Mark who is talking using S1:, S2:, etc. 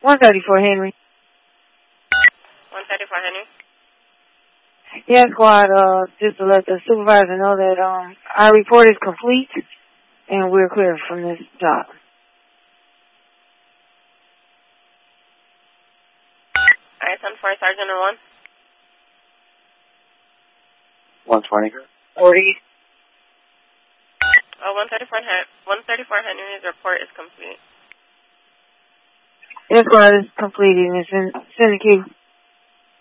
S1: 134 Henry.
S2: 134 Henry.
S1: Yeah, squad, just to let the supervisor know that our report is complete and we're clear from this job.
S2: Alright, 10-4, Sergeant or 1?
S3: 120.
S1: 40.
S2: 134 Henry's report is complete.
S1: Yeah, squad is complete and it's in the queue.